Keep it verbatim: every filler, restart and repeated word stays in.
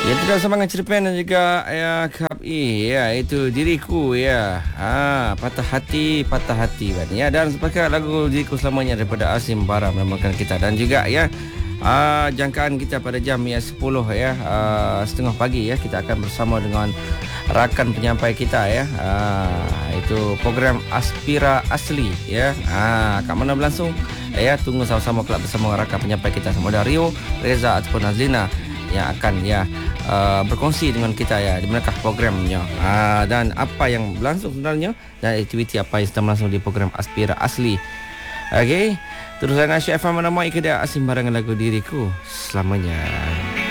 Ya, tidak semangat cerpen dan juga ya Kap E, ya itu diriku ya. Ah, patah hati, patah hati kan. Ya, dan sepakat lagu diriku selamanya daripada Asim Bara melambangkan kita, dan juga ya ah, jangkaan kita pada jam ya sepuluh ya ah, setengah pagi ya, kita akan bersama dengan rakan penyampai kita ya. Ah, itu program Aspira Asli ya. Ah, kat mana berlangsung? Ya, tunggu sama-sama kelak bersama rakan penyampai kita, sama ada Rio, Reza ataupun Azlina yang akan ya uh, berkongsi dengan kita ya di manakah programnya uh, dan apa yang berlangsung sebenarnya, dan aktiviti apa yang sedang berlangsung di program Aspira Asli. Okey, teruskan Asyik F M, nama ikut dia Asim barangan lagu diriku selamanya.